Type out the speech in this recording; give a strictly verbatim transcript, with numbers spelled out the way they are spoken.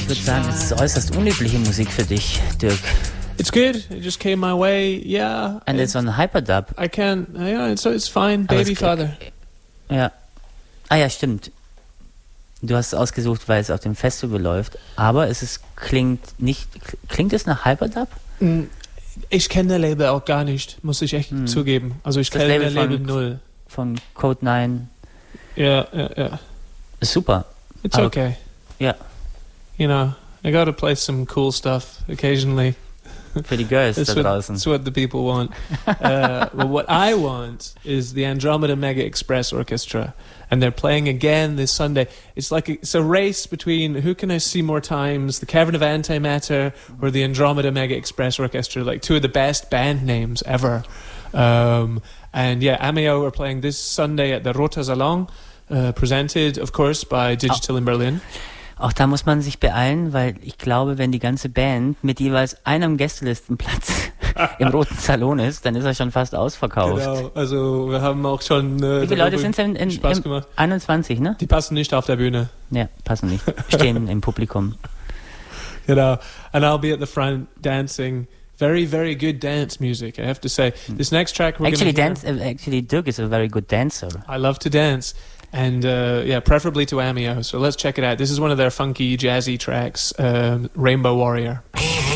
Ich würde sagen, es ist äußerst unübliche Musik für dich, Dirk. It's good. It just came my way. Yeah. And it's on Hyperdub. I can. Yeah, it's it's fine. Baby es, Father. Ja. Ah ja, stimmt. Du hast es ausgesucht, weil es auf dem Festival läuft. Aber es ist, klingt nicht. Klingt es nach Hyperdub? Ich kenne das Label auch gar nicht, muss ich echt hm. zugeben. Also ich kenne das Label null. Von Code neun. Ja, ja, ja. Ist super. It's aber, okay. Ja. You know, I gotta play some cool stuff occasionally. Für die Girls that's da draußen. What, that's what the people want. uh, well, what I want is the Andromeda Mega Express Orchestra. And they're playing again this Sunday. It's like a, it's a race between who can I see more times, the Cavern of Antimatter or the Andromeda Mega Express Orchestra, like two of the best band names ever. Um, and yeah, Ameo are playing this Sunday at the Rota Salon, uh, presented, of course, by Digital oh. in Berlin. Auch da muss man sich beeilen, weil ich glaube, wenn die ganze Band mit jeweils einem Gästelistenplatz im Roten Salon ist, dann ist er schon fast ausverkauft. Genau, also wir haben auch schon äh, wie viele Leute sind denn in, Spaß im gemacht. einundzwanzig, ne? Die passen nicht auf der Bühne. Ja, passen nicht. Stehen im Publikum. Genau. And I'll be at the front dancing. Very, very good dance music, I have to say. This next track we're actually gonna dance. Uh, actually, Dirk is a very good dancer. I love to dance. And uh, yeah, preferably to Ameo. So let's check it out. This is one of their funky, jazzy tracks, um, Rainbow Warrior.